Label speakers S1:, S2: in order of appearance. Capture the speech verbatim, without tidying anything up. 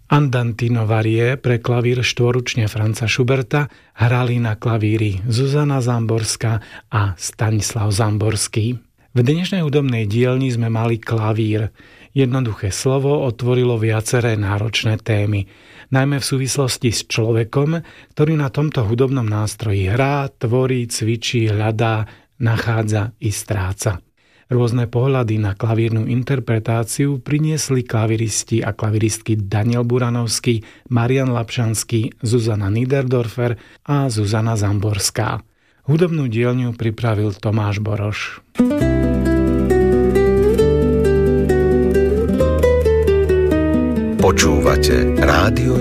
S1: Andantino Varie pre klavír štvoručne Franza Schuberta hrali na klavíri Zuzana Zamborská a Stanislav Zamborský. V dnešnej hudobnej dielni sme mali klavír. Jednoduché slovo otvorilo viaceré náročné témy, najmä v súvislosti s človekom, ktorý na tomto hudobnom nástroji hrá, tvorí, cvičí, hľadá, nachádza i stráca. Rôzne pohľady na klavírnu interpretáciu priniesli klaviristi a klaviristky Daniel Buranovský, Marian Lapšanský, Zuzana Niederdorfer a Zuzana Zamborská. Hudobnú dielňu pripravil Tomáš Boroš.
S2: Počúvate rádio